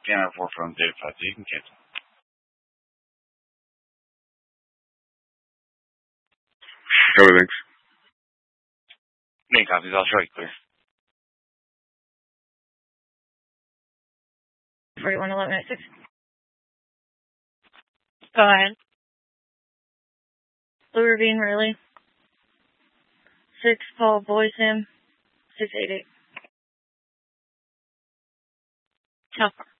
Scanner 4 from Data 5, so you can cancel. Everything's. Main copies, I'll show you clear. 4111 Go ahead. Blue Ravine Relay. 6 Paul Boy Sim 688. How far?